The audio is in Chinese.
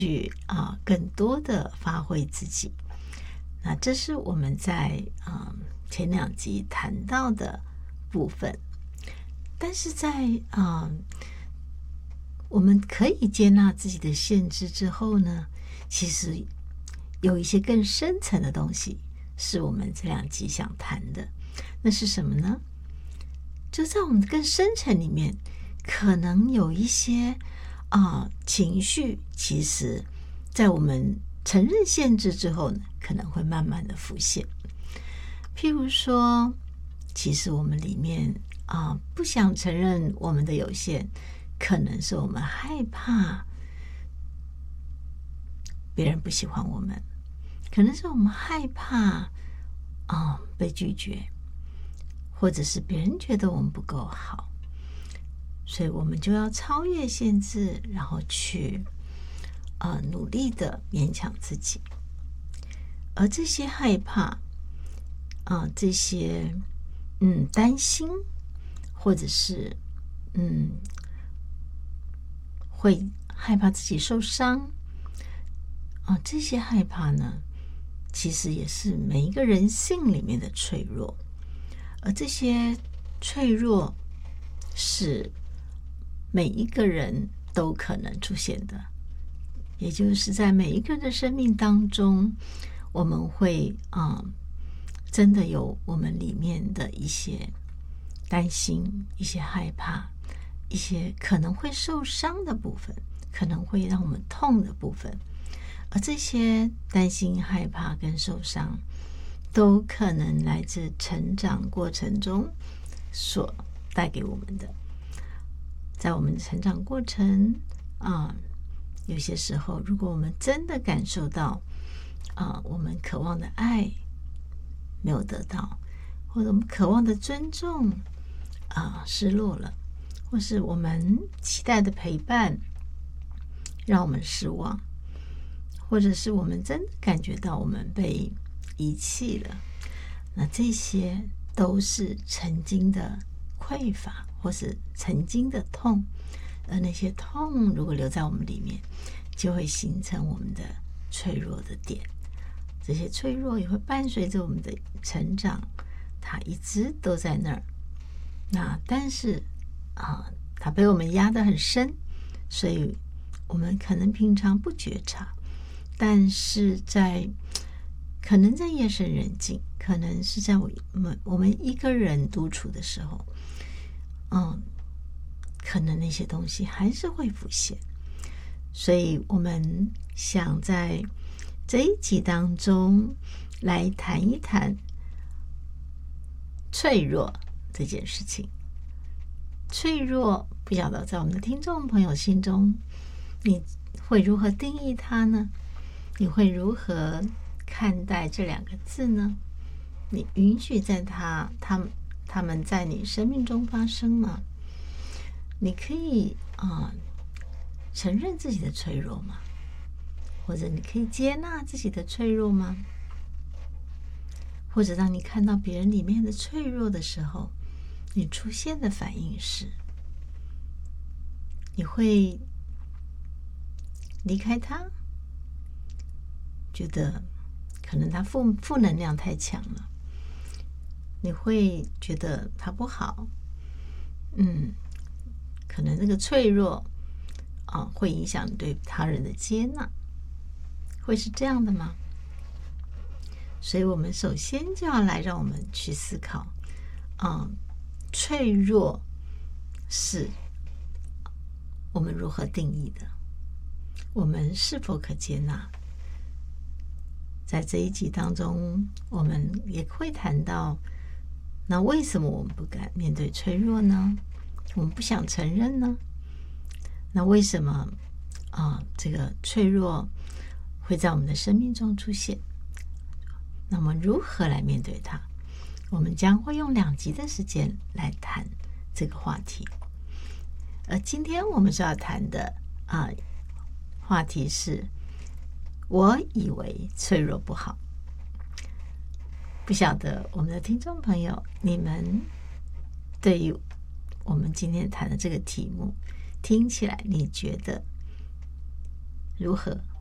去更多的发挥自己。那这是我们在前2集谈到的部分。但是在我们可以接纳自己的限制之后呢，其实有一些更深层的东西是我们这2集想谈的。那是什么呢？就在我们更深层里面，可能有一些情绪，其实在我们承认限制之后呢，可能会慢慢的浮现。譬如说，其实我们里面不想承认我们的有限，可能是我们害怕别人不喜欢我们，可能是我们害怕被拒绝，或者是别人觉得我们不够好，所以我们就要超越限制，然后去努力的勉强自己。而这些害怕这些担心，或者是会害怕自己受伤这些害怕呢，其实也是每一个人性里面的脆弱。而这些脆弱是每一个人都可能出现的，也就是在每一个人的生命当中，我们会真的有我们里面的一些担心，一些害怕，一些可能会受伤的部分，可能会让我们痛的部分。而这些担心、害怕跟受伤都可能来自成长过程中所带给我们的。在我们的成长过程有些时候，如果我们真的感受到我们渴望的爱没有得到，或者我们渴望的尊重失落了，或是我们期待的陪伴让我们失望，或者是我们真的感觉到我们被遗弃了，那这些都是曾经的匮乏，或是曾经的痛。而那些痛如果留在我们里面，就会形成我们的脆弱的点。这些脆弱也会伴随着我们的成长，它一直都在那儿。那但是它被我们压得很深，所以我们可能平常不觉察，但是可能在夜深人静，可能是在我们一个人独处的时候，可能那些东西还是会浮现。所以我们想在这一集当中来谈一谈脆弱这件事情。脆弱，不晓得在我们的听众朋友心中，你会如何定义它呢？你会如何看待这2个字呢？你允许在他们在你生命中发生吗？你可以承认自己的脆弱吗？或者你可以接纳自己的脆弱吗？或者当你看到别人里面的脆弱的时候，你出现的反应是，你会离开他，觉得可能他负能量太强了，你会觉得他不好，可能那个脆弱会影响对他人的接纳，会是这样的吗？所以我们首先就要来让我们去思考脆弱是我们如何定义的，我们是否可接纳。在这一集当中，我们也会谈到，那为什么我们不敢面对脆弱呢？我们不想承认呢？那为什么这个脆弱会在我们的生命中出现？那我们如何来面对它？我们将会用2集的时间来谈这个话题。而今天我们所要谈的话题是，我以为脆弱不好。不晓得我们的听众朋友，你们对于我们今天谈的这个题目听起来，你觉得如何？